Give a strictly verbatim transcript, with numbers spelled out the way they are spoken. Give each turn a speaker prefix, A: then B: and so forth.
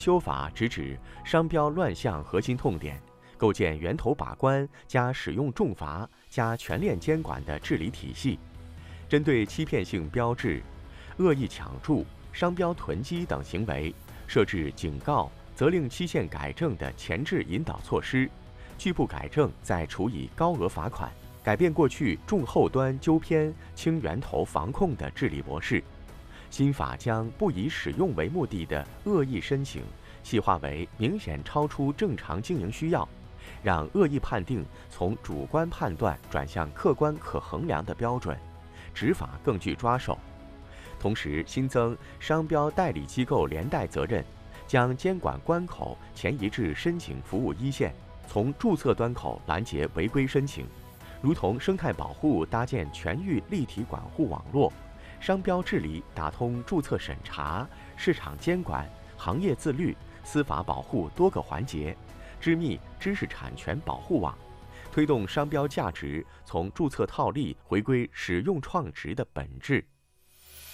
A: 修法直指商标乱象核心痛点，构建源头把关加使用重罚加全链监管的治理体系。针对欺骗性标志、恶意抢注、商标囤积等行为，设置警告、责令期限改正的前置引导措施，拒不改正再处以高额罚款，改变过去重后端纠偏、轻源头防控的治理模式。新法将不以使用为目的的恶意申请细化为明显超出正常经营需要，让恶意判定从主观判断转向客观可衡量的标准，执法更具抓手。同时，新增商标代理机构连带责任，将监管关口前移至申请服务一线，从注册端口拦截违规申请，如同生态保护搭建全域立体管护网络，商标治理打通注册审查、市场监管、行业自律、司法保护多个环节，织密知识产权保护网，推动商标价值从注册套利回归使用创值的本质。